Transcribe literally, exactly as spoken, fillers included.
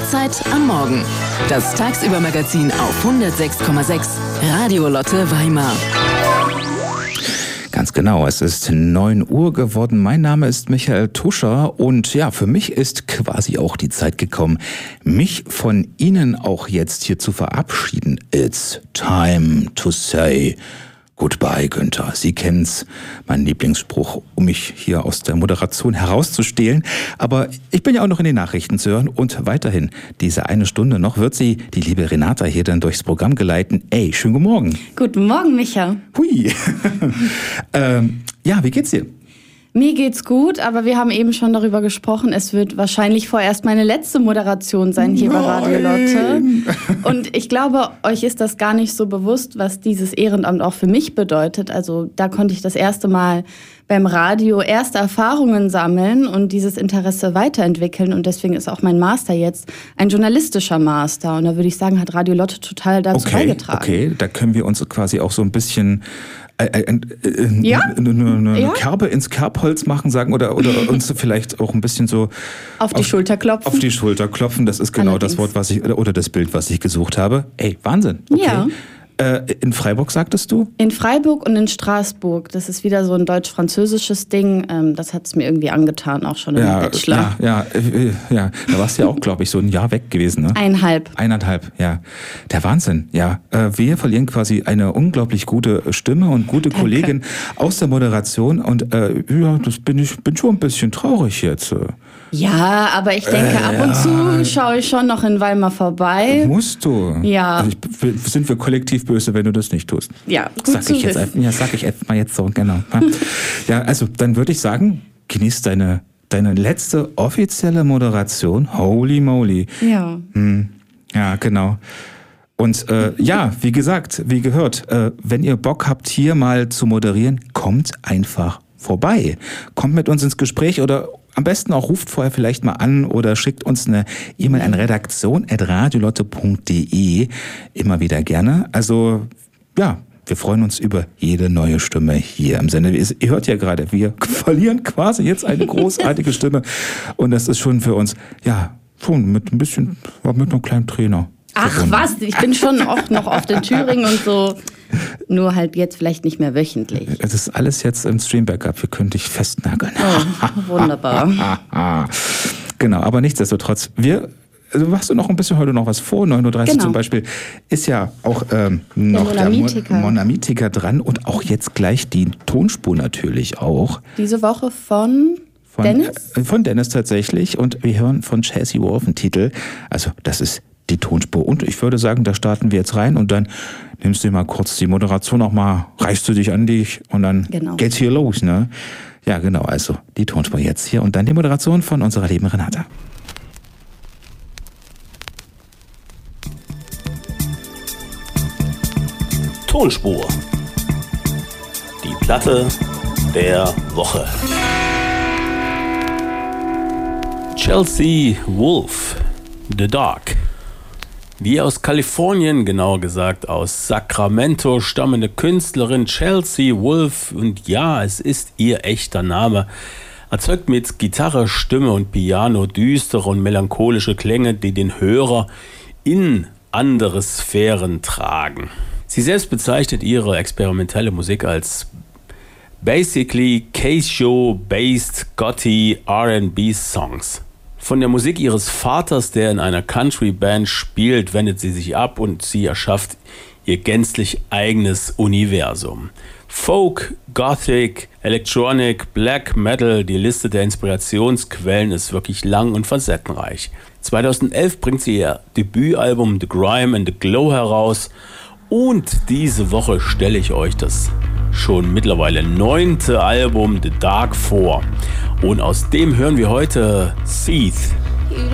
Wachzeit am Morgen. Das Tagsüber-Magazin auf hundertsechs Komma sechs Radio Lotte Weimar. Ganz genau, es ist neun Uhr geworden. Mein Name ist Michael Tuscher und ja, für mich ist quasi auch die Zeit gekommen, mich von Ihnen auch jetzt hier zu verabschieden. It's time to say goodbye, Günther. Sie kennen's, mein Lieblingsspruch, um mich hier aus der Moderation herauszustehlen. Aber ich bin ja auch noch in den Nachrichten zu hören und weiterhin diese eine Stunde noch wird Sie, die liebe Renata, hier dann durchs Programm geleiten. Ey, schönen guten Morgen. Guten Morgen, Micha. Hui. ähm, ja, wie geht's dir? Mir geht's gut, aber wir haben eben schon darüber gesprochen, es wird wahrscheinlich vorerst meine letzte Moderation sein hier Nein. bei Radio Lotte. Und ich glaube, euch ist das gar nicht so bewusst, was dieses Ehrenamt auch für mich bedeutet. Also da konnte ich das erste Mal beim Radio erste Erfahrungen sammeln und dieses Interesse weiterentwickeln. Und deswegen ist auch mein Master jetzt ein journalistischer Master. Und da würde ich sagen, hat Radio Lotte total dazu okay, beigetragen. Okay, da können wir uns quasi auch so ein bisschen Äh, äh, äh, ja? eine, eine ja? Kerbe ins Kerbholz machen, sagen, oder, oder uns vielleicht auch ein bisschen so auf die auf, Schulter klopfen. Auf die Schulter klopfen, das ist genau Allerdings. das Wort, was ich, oder das Bild, was ich gesucht habe. Ey, Wahnsinn. Okay. Ja. Äh, in Freiburg, sagtest du? In Freiburg und in Straßburg. Das ist wieder so ein deutsch-französisches Ding. Ähm, das hat es mir irgendwie angetan, auch schon im ja, Bachelor. Ja, ja, äh, ja, da warst du ja auch, glaube ich, so ein Jahr weg gewesen, ne? Eineinhalb. Eineinhalb, ja. Der Wahnsinn, ja. Äh, wir verlieren quasi eine unglaublich gute Stimme und gute Danke. Kollegin aus der Moderation. Und äh, ja, das bin ich bin schon ein bisschen traurig jetzt. Ja, aber ich denke, äh, ab und zu schaue ich schon noch in Weimar vorbei. Musst du? Ja. Also ich, sind wir kollektiv böse, wenn du das nicht tust? Ja, gut sag zu ich jetzt wissen. Ja, sag ich jetzt mal jetzt so, genau. Ja, also dann würde ich sagen, genieß deine, deine letzte offizielle Moderation. Holy moly. Ja. Hm, ja, genau. Und äh, ja, wie gesagt, wie gehört, äh, wenn ihr Bock habt, hier mal zu moderieren, kommt einfach vorbei. Kommt mit uns ins Gespräch oder am besten auch ruft vorher vielleicht mal an oder schickt uns eine E-Mail an redaktion at radiolotte punkt de. Immer wieder gerne. Also ja, wir freuen uns über jede neue Stimme hier im Sender. Ihr hört ja gerade, wir verlieren quasi jetzt eine großartige Stimme. Und das ist schon für uns, ja, schon mit ein bisschen, mit einem kleinen Trainer. Ach verbunden. Was, ich bin schon auch noch oft in Thüringen und so. Nur halt jetzt vielleicht nicht mehr wöchentlich. Es ist alles jetzt im Stream-Backup. Wir können dich festnageln. Oh, wunderbar. Genau, aber nichtsdestotrotz, wir, also hast du noch ein bisschen heute noch was vor? neun Uhr dreißig genau. zum Beispiel ist ja auch ähm, noch der Monamitika dran und auch jetzt gleich die Tonspur natürlich auch. Diese Woche von... Von Dennis? Äh, von Dennis tatsächlich und wir hören von Chelsea Wolf einen Titel. Also das ist die Tonspur. Und ich würde sagen, da starten wir jetzt rein und dann nimmst du mal kurz die Moderation auch mal, reichst du dich an dich und dann genau. geht's hier los, ne? Ja, genau, also die Tonspur jetzt hier und dann die Moderation von unserer lieben Renata. Tonspur. Die Platte der Woche. Chelsea Wolf, The Dark. Die aus Kalifornien, genauer gesagt aus Sacramento stammende Künstlerin Chelsea Wolf, und ja, es ist ihr echter Name, erzeugt mit Gitarre, Stimme und Piano düstere und melancholische Klänge, die den Hörer in andere Sphären tragen. Sie selbst bezeichnet ihre experimentelle Musik als basically Casio-based Gotti R and B Songs. Von der Musik ihres Vaters, der in einer Country-Band spielt, wendet sie sich ab und sie erschafft ihr gänzlich eigenes Universum. Folk, Gothic, Electronic, Black Metal, die Liste der Inspirationsquellen ist wirklich lang und facettenreich. zweitausendelf bringt sie ihr Debütalbum The Grime and the Glow heraus und diese Woche stelle ich euch das schon mittlerweile neunte Album The Dark vor. Und aus dem hören wir heute Seeth.